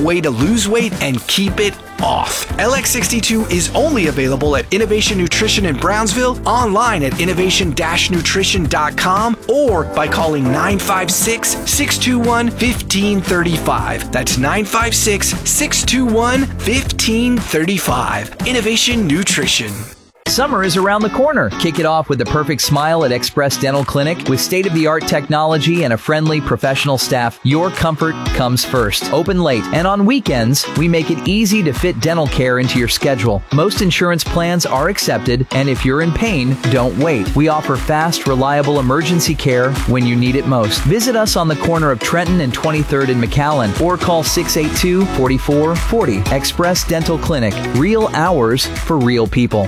way to lose weight and keep it off. LX62 is only available at Innovation Nutrition in Brownsville, online at innovation-nutrition.com, or by calling 956-621-1535. That's 956-621-1535. Innovation Nutrition. Summer is around the corner. Kick it off with the perfect smile at Express Dental Clinic. With state-of-the-art technology and a friendly professional staff, your comfort comes first. Open late, and on weekends, we make it easy to fit dental care into your schedule. Most insurance plans are accepted, and if you're in pain, don't wait. We offer fast, reliable emergency care when you need it most. Visit us on the corner of Trenton and 23rd in McAllen, or call 682-4440. Express Dental Clinic. Real hours for real people.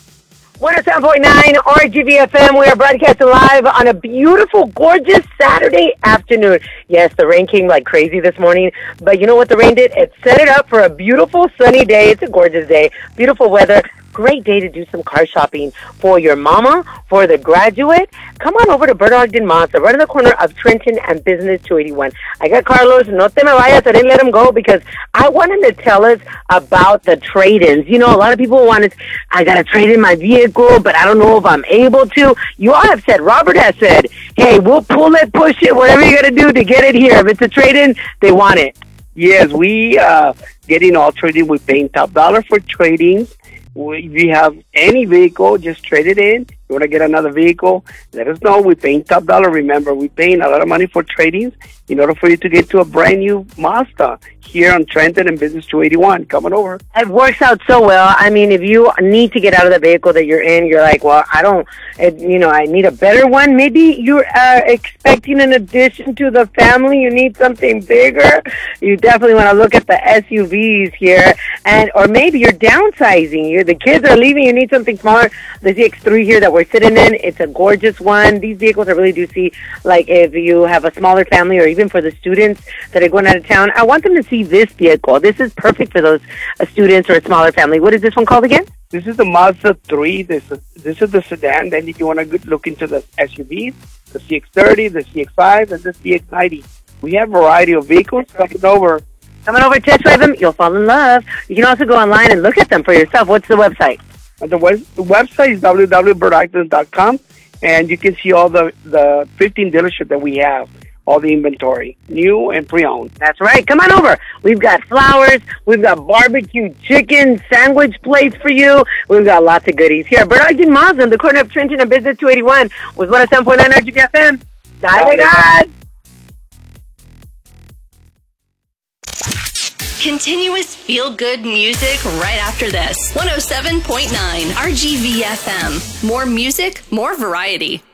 107.9 RGVFM. We are broadcasting live on a beautiful, gorgeous Saturday afternoon. Yes, the rain came like crazy this morning, but you know what the rain did? It set it up for a beautiful sunny day. It's a gorgeous day, beautiful weather. Great day to do some car shopping for your mama, for the graduate. Come on over to Bert Ogden Mazda, right in the corner of Trenton and Business 281. I got Carlos. No te me vayas. I didn't let him go because I want him to tell us about the trade-ins. You know, a lot of people want to, I got to trade in my vehicle, but I don't know if I'm able to. You all have said, Robert has said, hey, we'll pull it, push it, whatever you got to do to get it here. If it's a trade-in, they want it. Yes, we getting all trading. We paying top dollar for trade-ins. If you have any vehicle, just trade it in. You want to get another vehicle, let us know. We're paying top dollar. Remember, we're paying a lot of money for trade-ins in order for you to get to a brand new Mazda here on Trenton and Business 281. Coming over. It works out so well. I mean, if you need to get out of the vehicle that you're in, you're like, well, I need a better one. Maybe you're expecting an addition to the family. You need something bigger. You definitely want to look at the SUVs here. Or maybe you're downsizing. The kids are leaving. You need something smaller. The ZX3 here that we're sitting in, it's a gorgeous one. These vehicles I really do see, like if you have a smaller family or even for the students that are going out of town, I want them to see this vehicle. This is perfect for those students or a smaller family. What is this one called again? This is the Mazda 3. This is the sedan. Then if you want to look into the SUVs, the CX-30, the CX-5, and the CX-90. We have a variety of vehicles coming over. Coming over, test drive them, you'll fall in love. You can also go online and look at them for yourself. What's the website? The website is www.bertogden.com, and you can see all the 15 dealerships that we have, all the inventory, new and pre-owned. That's right. Come on over. We've got flowers. We've got barbecue chicken sandwich plates for you. We've got lots of goodies here. Bert Ogden Mazda, in the corner of Trenton and Business 281, with 107.9 RGFM. Dale, God. Continuous feel-good music right after this. 107.9 RGVFM. More music, more variety.